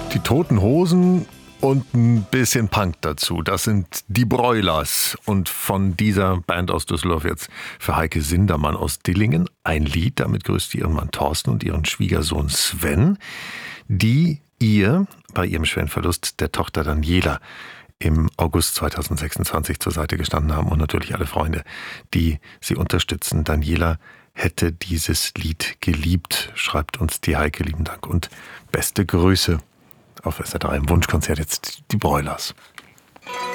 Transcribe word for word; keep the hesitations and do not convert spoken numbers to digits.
Die Toten Hosen und ein bisschen Punk dazu. Das sind die Broilers. Und von dieser Band aus Düsseldorf jetzt für Heike Sindermann aus Dillingen ein Lied. Damit grüßt sie ihren Mann Thorsten und ihren Schwiegersohn Sven, die ihr bei ihrem schweren Verlust der Tochter Daniela im August zweitausendsechsundzwanzig zur Seite gestanden haben. Und natürlich alle Freunde, die sie unterstützen. Daniela hätte dieses Lied geliebt, schreibt uns die Heike. Lieben Dank und beste Grüße. Auf S R drei im Wunschkonzert jetzt die Broilers.